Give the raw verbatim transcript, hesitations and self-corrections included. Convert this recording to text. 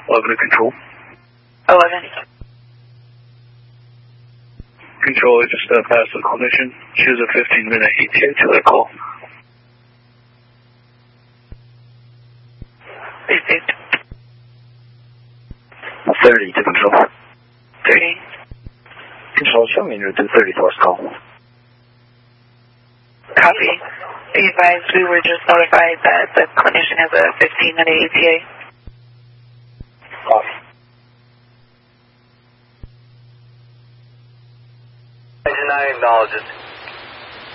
eleven to control. eleven. Control, I just uh, passed the clinician. She has a fifteen minute E T A to that call. Received. thirty to control. thirty. Control, show me en route to thirty Force call. Copy. Be advised, we were just notified that the clinician has a fifteen minute E T A. Copy. I acknowledge it.